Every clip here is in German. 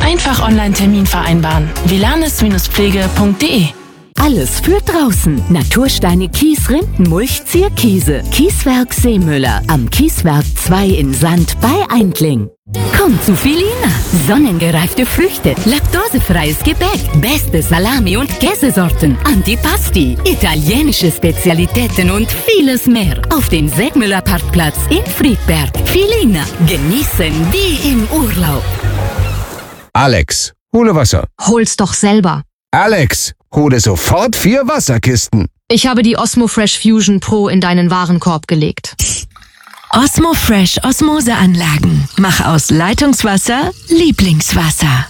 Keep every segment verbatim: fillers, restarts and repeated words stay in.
Einfach Online-Termin vereinbaren. villanes Pflege punkt de. Alles für draußen. Natursteine Kies Rindenmulch Zierkiese. Kieswerk Seemüller. Am Kieswerk zwei in Sand bei Eindling. Komm zu Filina. Sonnengereifte Früchte, laktosefreies Gebäck, beste Salami- und Käsesorten, Antipasti, italienische Spezialitäten und vieles mehr. Auf dem Segmüller Parkplatz in Friedberg. Filina. Genießen wie im Urlaub. Alex, hole Wasser. Hol's doch selber. Alex, hole sofort vier Wasserkisten. Ich habe die Osmo Fresh Fusion Pro in deinen Warenkorb gelegt. Osmo Fresh Osmoseanlagen. Mach aus Leitungswasser Lieblingswasser.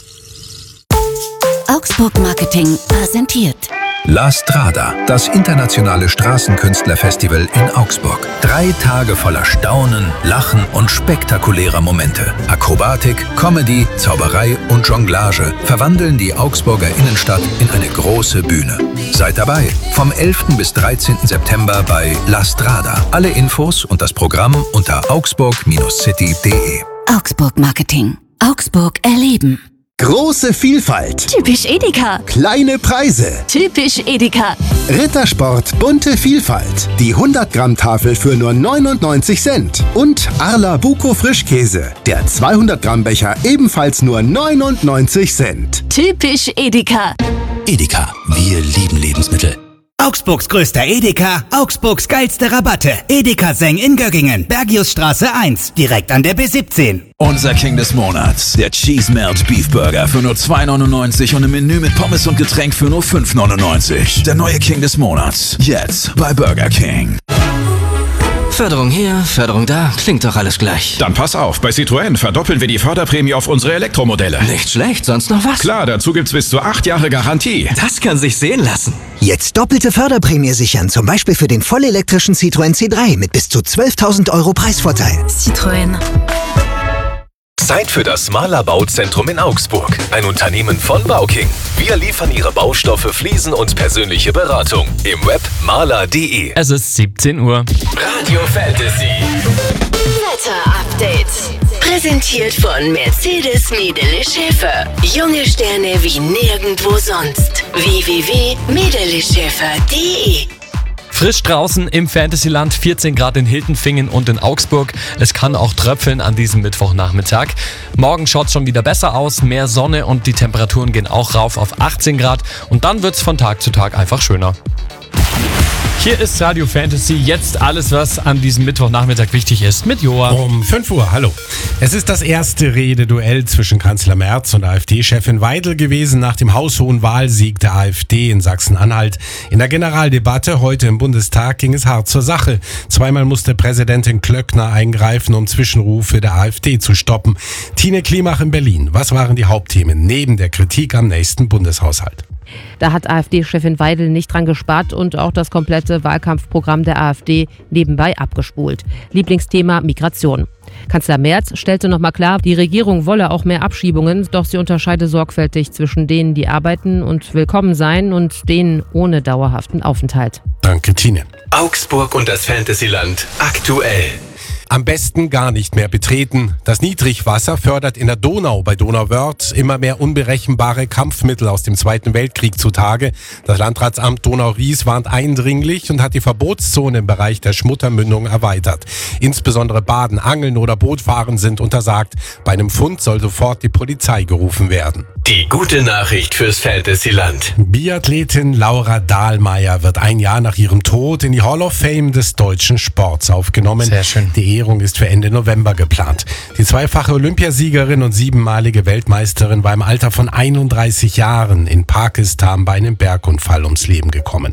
Augsburg Marketing präsentiert La Strada, das internationale Straßenkünstlerfestival in Augsburg. Drei Tage voller Staunen, Lachen und spektakulärer Momente. Akrobatik, Comedy, Zauberei und Jonglage verwandeln die Augsburger Innenstadt in eine große Bühne. Seid dabei, vom elften bis dreizehnten September bei La Strada. Alle Infos und das Programm unter augsburg City punkt de. Augsburg Marketing. Augsburg erleben. Große Vielfalt. Typisch Edeka. Kleine Preise. Typisch Edeka. Rittersport bunte Vielfalt. Die hundert Gramm Tafel für nur neunundneunzig Cent. Und Arla Buko Frischkäse. Der zweihundert Gramm Becher ebenfalls nur neunundneunzig Cent. Typisch Edeka. Edeka, wir lieben Lebensmittel. Augsburgs größter Edeka, Augsburgs geilste Rabatte. Edeka Seng in Göggingen, Bergiusstraße eins, direkt an der B siebzehn. Unser King des Monats, der Cheese Melt Beef Burger für nur zwei neunundneunzig und ein Menü mit Pommes und Getränk für nur fünf neunundneunzig. Der neue King des Monats, jetzt bei Burger King. Förderung hier, Förderung da, klingt doch alles gleich. Dann pass auf, bei Citroën verdoppeln wir die Förderprämie auf unsere Elektromodelle. Nicht schlecht, sonst noch was? Klar, dazu gibt's bis zu acht Jahre Garantie. Das kann sich sehen lassen. Jetzt doppelte Förderprämie sichern, zum Beispiel für den vollelektrischen Citroën C drei mit bis zu zwölftausend Euro Preisvorteil. Citroën. Zeit für das Mahler Bauzentrum in Augsburg. Ein Unternehmen von Bauking. Wir liefern Ihre Baustoffe, Fliesen und persönliche Beratung. Im Web mahler punkt de. Es ist siebzehn Uhr. Radio Fantasy. Wetter-Update. Präsentiert von Mercedes Medele Schäfer. Junge Sterne wie nirgendwo sonst. w w w punkt medele schäfer punkt de. Frisch draußen im Fantasyland, vierzehn Grad in Hiltenfingen und in Augsburg. Es kann auch tröpfeln an diesem Mittwochnachmittag. Morgen schaut es schon wieder besser aus, mehr Sonne und die Temperaturen gehen auch rauf auf achtzehn Grad. Und dann wird es von Tag zu Tag einfach schöner. Hier ist Radio Fantasy, jetzt alles, was an diesem Mittwochnachmittag wichtig ist, mit Joa. Um fünf Uhr, hallo. Es ist das erste Rededuell zwischen Kanzler Merz und AfD-Chefin Weidel gewesen nach dem haushohen Wahlsieg der AfD in Sachsen-Anhalt. In der Generaldebatte heute im Bundestag ging es hart zur Sache. Zweimal musste Präsidentin Klöckner eingreifen, um Zwischenrufe der AfD zu stoppen. Tine Klimach in Berlin. Was waren die Hauptthemen neben der Kritik am nächsten Bundeshaushalt? Da hat AfD-Chefin Weidel nicht dran gespart und auch das komplette Wahlkampfprogramm der AfD nebenbei abgespult. Lieblingsthema Migration. Kanzler Merz stellte nochmal klar, die Regierung wolle auch mehr Abschiebungen, doch sie unterscheide sorgfältig zwischen denen, die arbeiten und willkommen seien und denen ohne dauerhaften Aufenthalt. Danke, Tine. Augsburg und das Fantasyland aktuell. Am besten gar nicht mehr betreten. Das Niedrigwasser fördert in der Donau bei Donauwörth immer mehr unberechenbare Kampfmittel aus dem Zweiten Weltkrieg zutage. Das Landratsamt Donau-Ries warnt eindringlich und hat die Verbotszone im Bereich der Schmuttermündung erweitert. Insbesondere Baden, Angeln oder Bootfahren sind untersagt. Bei einem Fund soll sofort die Polizei gerufen werden. Die gute Nachricht fürs Fantasyland. Biathletin Laura Dahlmeier wird ein Jahr nach ihrem Tod in die Hall of Fame des deutschen Sports aufgenommen. Sehr schön. Die Ehrung ist für Ende November geplant. Die zweifache Olympiasiegerin und siebenmalige Weltmeisterin war im Alter von einunddreißig Jahren in Pakistan bei einem Bergunfall ums Leben gekommen.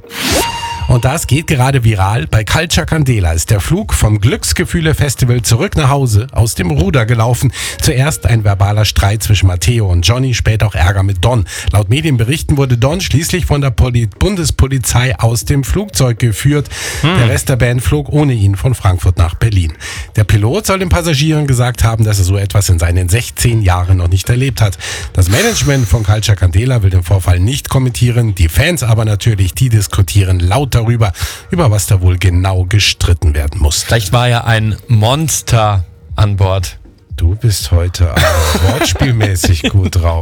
Und das geht gerade viral. Bei Culture Candela ist der Flug vom Glücksgefühle-Festival zurück nach Hause aus dem Ruder gelaufen. Zuerst ein verbaler Streit zwischen Matteo und Johnny, später auch Ärger mit Don. Laut Medienberichten wurde Don schließlich von der Poli- Bundespolizei aus dem Flugzeug geführt. Hm. Der Rest der Band flog ohne ihn von Frankfurt nach Berlin. Der Pilot soll den Passagieren gesagt haben, dass er so etwas in seinen sechzehn Jahren noch nicht erlebt hat. Das Management von Culture Candela will den Vorfall nicht kommentieren. Die Fans aber natürlich, die diskutieren laut darüber, über was da wohl genau gestritten werden muss. Vielleicht war ja ein Monster an Bord. Du bist heute aber wortspielmäßig gut drauf.